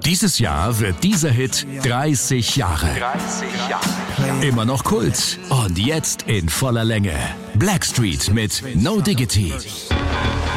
Dieses Jahr wird dieser Hit 30 Jahre. Immer noch Kult und jetzt in voller Länge. Blackstreet mit No Diggity.